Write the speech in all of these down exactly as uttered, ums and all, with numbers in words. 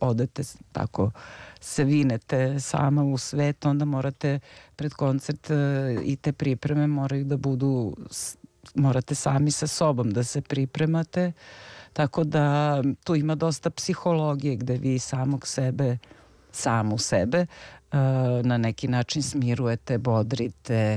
odete tako se vinete sama u svet, onda morate pred koncert i te pripreme moraju da budu, morate sami sa sobom da se pripremate, tako da tu ima dosta psihologije gde vi samog sebe, samu sebe na neki način smirujete, bodrite,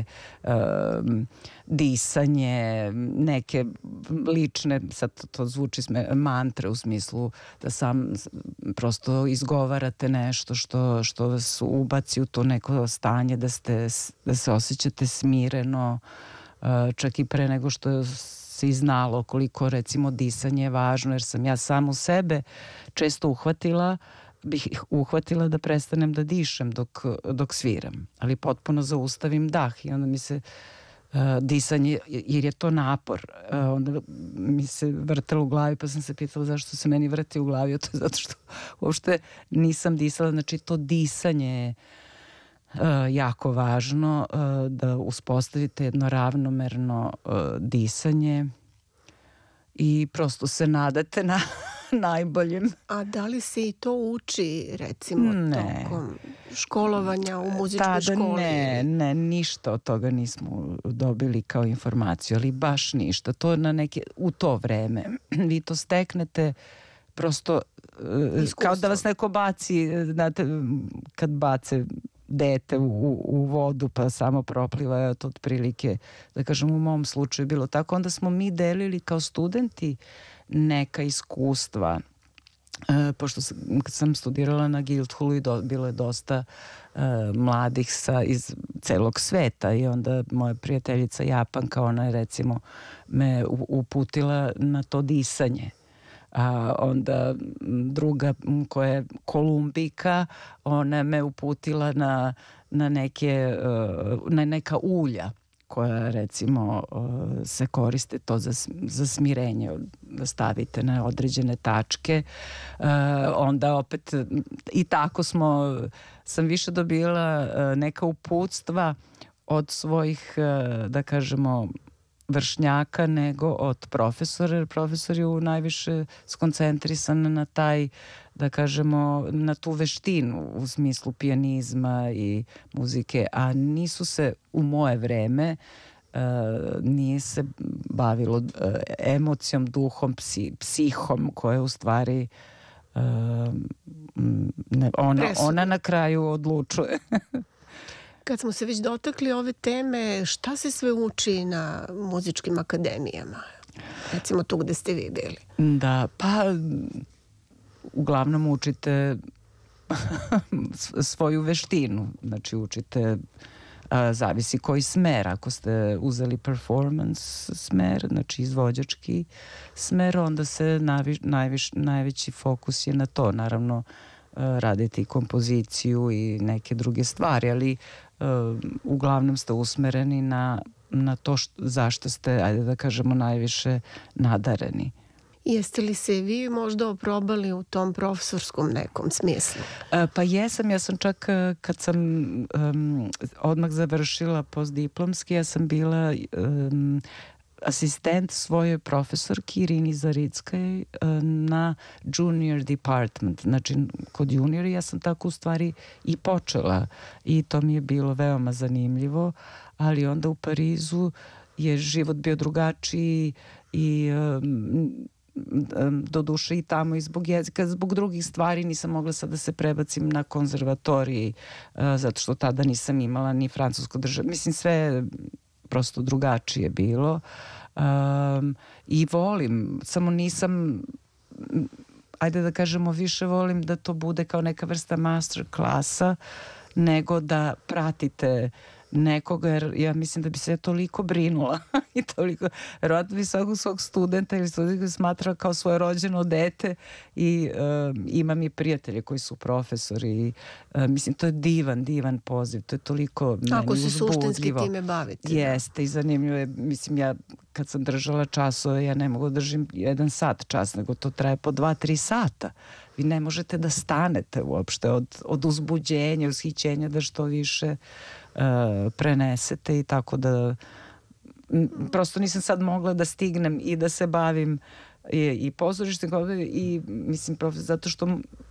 disanje, neke lične, sad to zvuči mantre u smislu da sam prosto izgovarate nešto što, što vas ubaci u to neko stanje da, ste, da se osjećate smireno, čak i pre nego što se i znalo koliko recimo disanje je važno, jer sam ja samu sebe često uhvatila bih uhvatila da prestanem da dišem dok, dok sviram, ali potpuno zaustavim dah i onda mi se uh, disanje, jer je to napor, uh, onda mi se vrtelo u glavi, pa sam se pitala zašto se meni vrti u glavi, to je zato što uopšte nisam disala, znači to disanje je uh, jako važno, uh, da uspostavite jedno ravnomerno uh, disanje i prosto se nadate na najboljim. A da li se i to uči recimo ne. tokom školovanja u muzičkoj Tada školi? Ne, ne, ništa od toga nismo dobili kao informaciju, ali baš ništa. To na neke, u to vreme vi to steknete prosto iskustvo. Kao da vas neko baci, znate, kad bace dete u, u vodu pa samo propliva, to otprilike, da kažem u mom slučaju bilo tako. Onda smo mi delili kao studenti neka iskustva, e, pošto sam, kad sam studirala na Guildhallu i do, bilo je dosta e, mladih sa, iz celog sveta i onda moja prijateljica Japanka, ona je recimo me uputila na to disanje. A onda druga koja je Kolumbika, ona me uputila na, na neke na neka ulja koja recimo se koriste to za, za smirenje, da stavite na određene tačke. Onda opet i tako smo, sam više dobila neka uputstva od svojih, da kažemo, vršnjaka nego od profesora, jer profesor je najviše skoncentrisan na taj, da kažemo, na tu veštinu u smislu pijanizma i muzike, a nisu se u moje vreme uh, nije se bavilo uh, emocijom, duhom, psi, psihom koja je u stvari uh, ne, ona, ona na kraju odlučuje. Kad smo se već dotakli ove teme, šta se sve uči na muzičkim akademijama? Recimo tu gde ste vi bili. Da, pa uglavnom učite svoju veštinu. Znači učite, a, zavisi koji smer. Ako ste uzeli performance smer, znači izvođački smer, onda se naviš, najviš, najveći fokus je na to. Naravno, raditi kompoziciju i neke druge stvari, ali uh, uglavnom ste usmereni na, na to što, zašto ste, ajde da kažemo, najviše nadareni. Jeste li se vi možda oprobali u tom profesorskom nekom smislu? Uh, pa jesam, ja sam čak uh, kad sam um, odmah završila postdiplomski, ja sam bila um, asistent svojoj profesorki Irini Zarickaj na junior department, znači kod juniora ja sam tako u stvari i počela i to mi je bilo veoma zanimljivo, ali onda u Parizu je život bio drugačiji i um, do duše i tamo i zbog jezika, zbog drugih stvari nisam mogla sad da se prebacim na konzervatoriji uh, zato što tada nisam imala ni francusko države, mislim sve prosto drugačije bilo um, i volim, samo nisam, ajde da kažemo, više volim da to bude kao neka vrsta master klasa nego da pratite nekoga, jer ja mislim da bi se ja toliko brinula i toliko, verovatno bi svakog svog studenta ili studenta smatrala kao svoje rođeno dete i um, imam i prijatelje koji su profesori i um, mislim to je divan, divan poziv, to je toliko meni uzbudljivo. Ako se suštinski time bavite. Jeste i zanimljivo je, mislim ja kad sam držala časove, ja ne mogu da držim jedan sat čas, nego to traje po dva, tri sata. Vi ne možete da stanete uopšte od, od uzbuđenja, ushićenja da što više uh, prenesete i tako da m, prosto nisam sad mogla da stignem i da se bavim i, i pozorištem i mislim prof, zato što